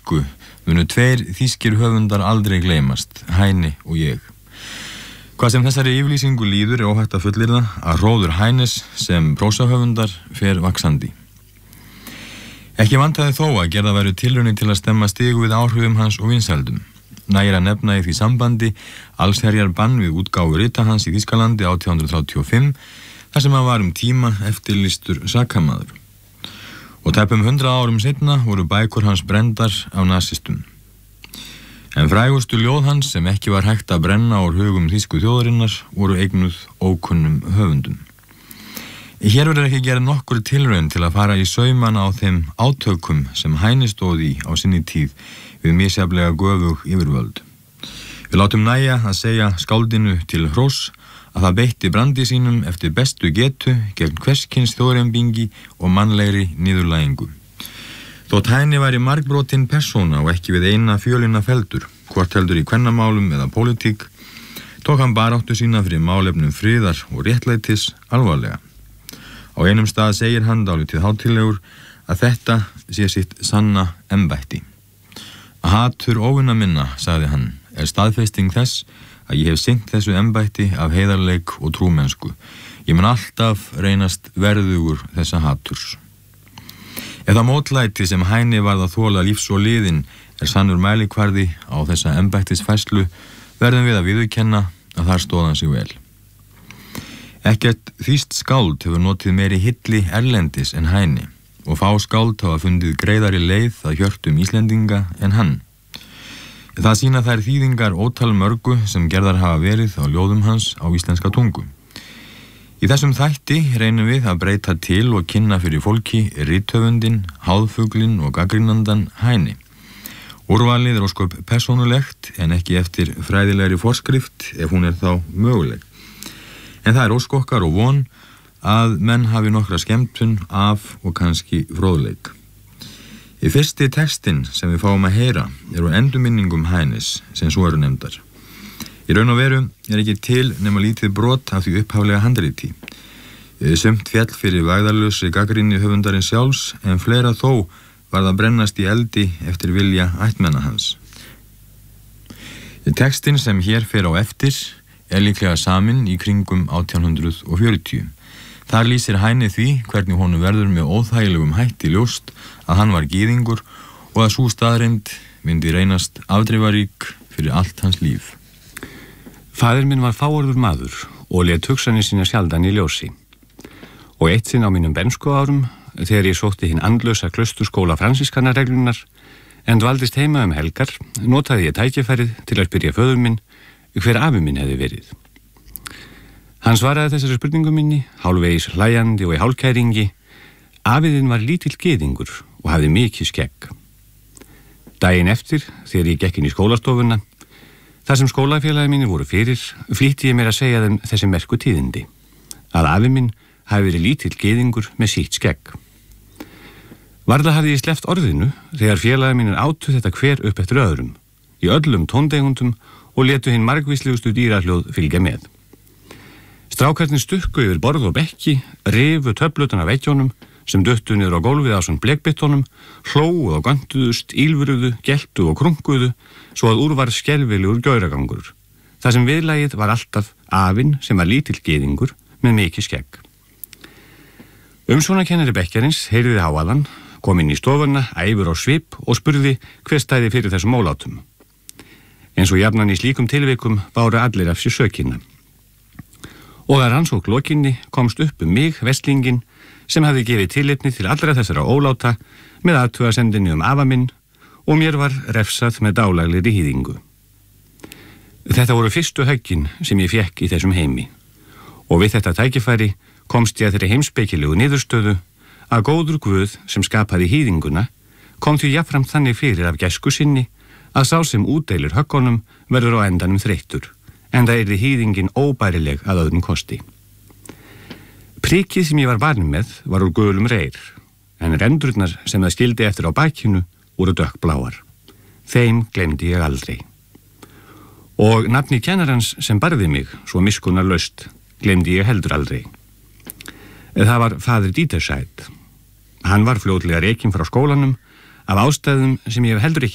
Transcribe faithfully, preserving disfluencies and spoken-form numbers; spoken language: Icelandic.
þýsku munu tveir þýskir höfundar aldrei gleymast, Heine og ég. Hvað sem þessari yfirlýsingu líður er óhætt að fullyrða að hróður Heines sem prósahöfundar fer vaxandi. Ekki vantaði þó að gerða væru tilraunir til að stemma stigu við áhrifum hans og vinsældum. Nægir að nefna í því sambandi allsherjar bann við útgáfu rita hans í Þýskalandi átján hundruð þrjátíu og fimm, þar sem hann var um tíma eftirlýstur sakamaður. Og tæpum hundrað árum seinna voru bækur hans brendar af nasistum. En frægustu ljóð hans sem ekki var hægt að brenna úr hugum þýsku þjóðarinnar voru eignuð ókunnum höfundum. Hér verður ekki gera nokkur tilraun til að fara í saumana á þeim átökum sem Heine stóð í á sinni tíð við misjafnlega göfug yfirvöld. Við látum nægja að segja skáldinu til hróss að það beitti brandi sínum eftir bestu getu gegn hverskins þjóðrembingi og mannlegri niðurlægingu. Þótt Heine væri margbrotin persóna og ekki við eina fjölina feldur, hvort heldur í kvennamálum eða pólitík, tók hann baráttu sína fyrir málefnum friðar og réttlætis alvarlega. Á einum stað segir hann dálítið hátíðlegur að þetta sé sitt sanna embætti. Hatur óvinna minna, sagði hann, er staðfesting þess að ég hef sinnt þessu embætti af heiðarleik og trúmennsku. Ég mun alltaf reynast verðugur þessa haturs. Ef það mótlæti sem Heine varð að þola lífs og liðin er sannur mælikvarði á þessa embættisfærslu, verðum við að viðurkenna að þar stóð hann sig vel. Ekkert þýskt skáld hefur notið meiri hilli erlendis en Heine og fá skáld hafa fundið greiðari leið að hjörtum Íslendinga en hann. Það sýna þær þýðingar ótal mörgu sem gerðar hafa verið á ljóðum hans á íslenska tungu. Í þessum þætti reynum við að breyta til og kynna fyrir fólki rithöfundinn, háðfuglinn og gagnrýnandan Heine. Úrvalið er ósköp persónulegt en ekki eftir fræðilegri forskrift ef hún er þá möguleg. En það er óskokkar og von að menn hafi nokkra skemmtun af og kannski fróðleik. Í fyrsti textin sem við fáum að heyra eru endurminningum Heines sem svo eru nefndar. Í raun og veru er ekki til nema lítið brot af því upphaflega handriti. Sumt fjall fyrir vægðarlausri gagnrýni höfundarins sjálfs en fleira þó var það brennast í eldi eftir vilja ættmenna hans. Textin sem hér fer á eftir er líklega saminn í kringum átján hundruð fjörutíu. Þar lýsir Heine því hvernig honum verður með óþægilegum hætti ljóst að hann var gyðingur og að sú staðreynd myndi reynast afdrifarík fyrir allt hans líf. Faðir minn var fáorður maður og lét hugsanir sína sjaldan í ljósi. Og eitt sinn á mínum bernskuárum, þegar ég sótti hinn andlausa klausturskóla fransískanareglunar en dvaldist heima um helgar, notaði ég tækifærið til að spyrja föður minn hver afi minn hefði verið. Hann svaraði þessari spurningu minni, hálfvegis hlæjandi og í hálfkæringi. Afiðinn var lítill gyðingur og hafði mikið skegg. Daginn eftir, þegar ég gekk inn í skólastofuna, þar sem skólafélagi mínir voru fyrir, flýtti ég mér að segja þeim þessi merku tíðindi, að afi minn hafi verið lítill gyðingur með sítt skegg. Varla hafði ég sleppt orðinu þegar félagi mínir átu þetta hver upp eftir öðrum, í öllum tóndegundum og létu hinn margvíslegustu dýrahljóð fylgja með. Strákarnir stukku yfir borð og bekki, rifu töflutan af veggjónum sem duttu niður á gólfið á svona blekbyttónum, hlóu og göntuðust, ílfuruðu, geltu og krunkuðu, svo að úr var skelfilegur gauragangur. Það sem viðlagið var alltaf afinn sem var lítill gyðingur með mikið skegg. Umsjónarkennari bekkjarins heyrði háaðan, kom inn í stofuna, æfur á svip og spurði hver stæði fyrir þessum ólátum. Eins og jafnan í slíkum tilvikum báru allir af sér sökina. Og að rannsókn lokinni komst upp um mig, vestlingin, sem hafði gefið tilefni til allra þessara óláta með athugasendinni um afa minn og mér var refsað með dálaglegri hýðingu. Þetta voru fyrstu höggin sem ég fékk í þessum heimi og við þetta tækifæri komst ég að þeirri heimspekilegu niðurstöðu að góður Guð sem skapaði hýðinguna kom því jafnframt þannig fyrir af gæsku sinni að sá sem útdeilir höggunum verður á endanum þreyttur, en það yrði hýðingin óbærileg að öðrum kosti. Prikið sem ég var barinn með var úr gulum reyr, en rendurnar sem það skildi eftir á bakinu voru dökkbláar. Þeim glemdi ég aldrei. Og nafni kennarans sem barði mig svo miskunnarlaust glemdi ég heldur aldrei. Það var faðir Dietersæt. Hann var fljótlega rekinn frá skólanum af ástæðum sem ég hef heldur ekki